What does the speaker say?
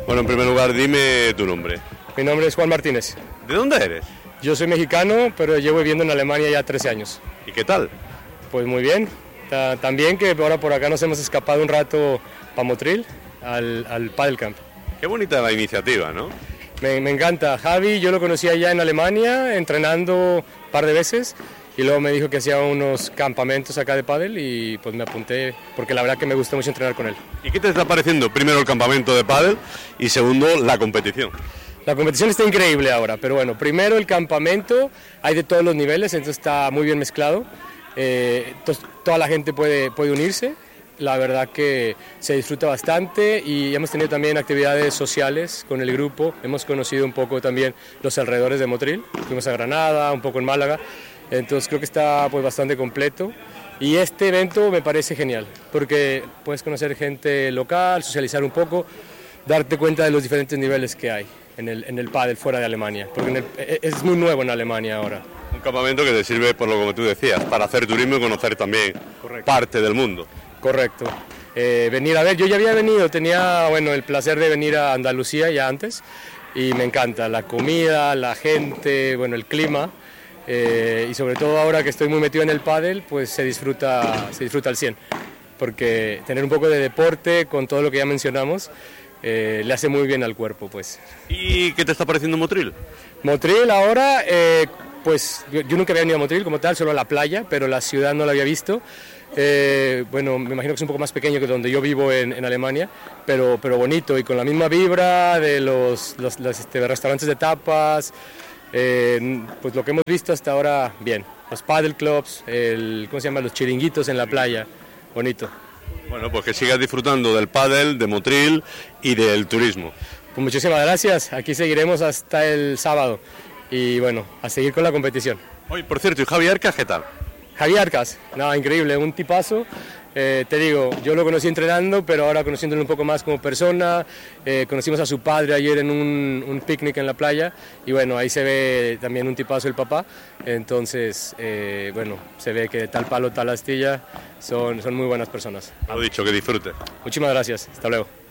Bueno, en primer lugar, dime tu nombre. Mi nombre es Juan Martínez. ¿De dónde eres? Yo soy mexicano, pero llevo viviendo en Alemania ya 13 años. ¿Y qué tal? Pues muy bien. También que ahora por acá nos hemos escapado un rato para Motril, al Padel Camp. Qué bonita la iniciativa, ¿no? Me encanta. Javi, yo lo conocí allá en Alemania, entrenando un par de veces, y luego me dijo que hacía unos campamentos acá de pádel y pues me apunté, porque la verdad que me gusta mucho entrenar con él. ¿Y qué te está pareciendo? Primero el campamento de pádel y segundo la competición. La competición está increíble ahora, pero bueno, primero el campamento, hay de todos los niveles, entonces está muy bien mezclado. Entonces, toda la gente puede unirse. La verdad que se disfruta bastante y hemos tenido también actividades sociales con el grupo. Hemos conocido un poco también los alrededores de Motril. Fuimos a Granada, un poco en Málaga. Entonces creo que está pues bastante completo. Y este evento me parece genial porque puedes conocer gente local, socializar un poco, darte cuenta de los diferentes niveles que hay en el pádel fuera de Alemania. Porque es muy nuevo en Alemania ahora. Un campamento que te sirve, por lo que tú decías, para hacer turismo y conocer también parte del mundo. Correcto. Venir a ver, yo ya había venido, tenía el placer de venir a Andalucía ya antes y me encanta la comida, la gente, el clima y sobre todo ahora que estoy muy metido en el pádel, pues se disfruta al 100, porque tener un poco de deporte con todo lo que ya mencionamos le hace muy bien al cuerpo, pues. ¿Y qué te está pareciendo Motril? Motril ahora, pues yo nunca había venido a Motril como tal, solo a la playa, pero la ciudad no la había visto. Me imagino que es un poco más pequeño que donde yo vivo en Alemania, pero bonito y con la misma vibra de los restaurantes de tapas, pues lo que hemos visto hasta ahora, bien. Los paddle clubs, ¿cómo se llama? Los chiringuitos en la playa, bonito. Bueno, pues que sigas disfrutando del pádel, de Motril y del turismo. Pues muchísimas gracias, aquí seguiremos hasta el sábado y bueno, a seguir con la competición. Oye, por cierto, ¿y Javi Arcas qué tal? Javi Arcas, nada, increíble, un tipazo. Te digo, yo lo conocí entrenando, pero ahora conociéndolo un poco más como persona. Conocimos a su padre ayer en un picnic en la playa y bueno, ahí se ve también un tipazo el papá. Entonces, se ve que tal palo, tal astilla, son muy buenas personas. Lo dicho, que disfrute. Muchísimas gracias, hasta luego.